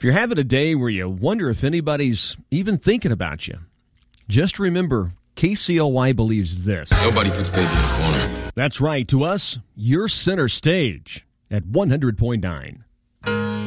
If you're having a day where you wonder if anybody's even thinking about you, just remember KCLY believes this. Nobody puts baby in a corner. That's right. To us, you're center stage at 100.9.